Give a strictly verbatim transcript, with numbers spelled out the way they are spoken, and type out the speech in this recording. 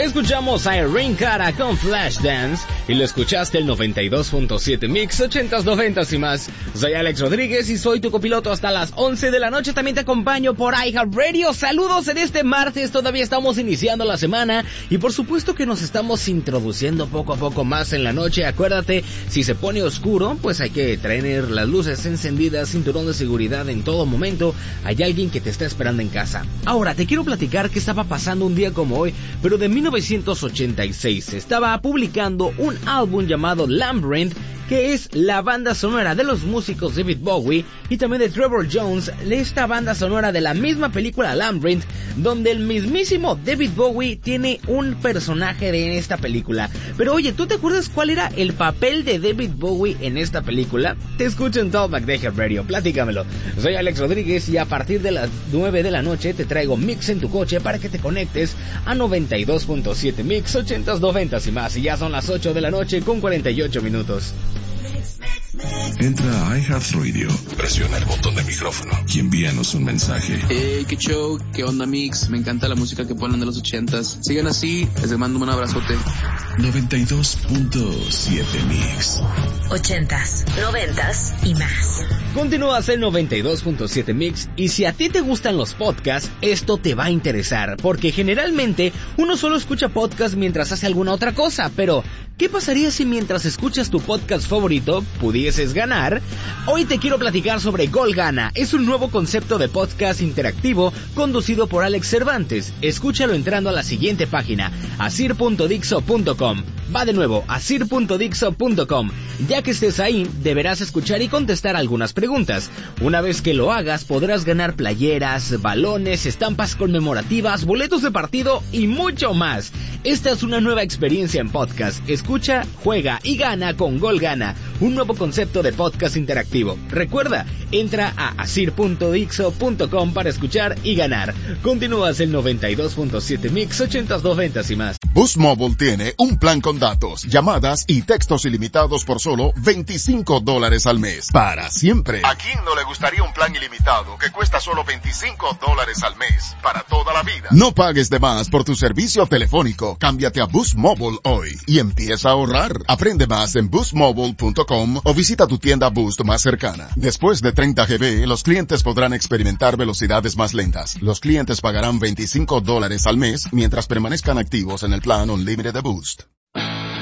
Escuchamos a Irene Cara con Flashdance y lo escuchaste el noventa y dos punto siete Mix, ochentas, noventas y más. Soy Alex Rodríguez y soy tu copiloto hasta las once de la noche. También te acompaño por iHeartRadio. Saludos en este martes, todavía estamos iniciando la semana y por supuesto que nos estamos introduciendo poco a poco más en la noche. Acuérdate, si se pone oscuro, pues hay que tener las luces encendidas, cinturón de seguridad en todo momento. Hay alguien que te está esperando en casa. Ahora, te quiero platicar qué estaba pasando un día como hoy, pero de mil novecientos ochenta y seis se estaba publicando un álbum llamado Labyrinth, que es la banda sonora de los músicos David Bowie y también de Trevor Jones, de esta banda sonora de la misma película Labyrinth, donde el mismísimo David Bowie tiene un personaje de esta película. Pero oye, ¿tú te acuerdas cuál era el papel de David Bowie en esta película? Te escucho en Talkback de iHeartRadio, platícamelo. Soy Alex Rodríguez y a partir de las nueve de la noche te traigo Mix en tu coche para que te conectes a noventa y dos punto siete Mix, ochentas, noventas y más. Y ya son las ocho de la noche con cuarenta y ocho minutos. Entra a iHeartRadio, presiona el botón de micrófono y envíanos un mensaje. Hey, qué show, qué onda Mix, me encanta la música que ponen de los ochentas. Sigan así, les mando un abrazote. noventa y dos punto siete Mix. Ochentas, noventas y más. Continúas el noventa y dos punto siete Mix y si a ti te gustan los podcasts, esto te va a interesar, porque generalmente uno solo escucha podcast mientras hace alguna otra cosa, pero ¿qué pasaría si mientras escuchas tu podcast favorito pudieses ganar? Hoy te quiero platicar sobre Gol Gana. Es un nuevo concepto de podcast interactivo conducido por Alex Cervantes. Escúchalo entrando a la siguiente página, asir punto dixo punto com. Va de nuevo, asir punto dixo punto com. Ya que estés ahí, deberás escuchar y contestar algunas preguntas. Una vez que lo hagas, podrás ganar playeras, balones, estampas conmemorativas, boletos de partido y mucho más. Esta es una nueva experiencia en podcast. Escucha, juega y gana con Gol Gana, un nuevo concepto de podcast interactivo. Recuerda, entra a asir punto dixo punto com para escuchar y ganar. Continúas el noventa y dos punto siete Mix, ochentas, noventas y más. Boost Mobile tiene un plan con datos, llamadas y textos ilimitados por solo veinticinco dólares al mes. Para siempre. ¿A quién no le gustaría un plan ilimitado que cuesta solo veinticinco dólares al mes? Para toda la vida. No pagues de más por tu servicio telefónico. Cámbiate a Boost Mobile hoy y empieza a ahorrar. Aprende más en boost mobile punto com o visita tu tienda Boost más cercana. Después de treinta gigabytes, los clientes podrán experimentar velocidades más lentas. Los clientes pagarán veinticinco dólares al mes mientras permanezcan activos en el plan Unlimited de Boost.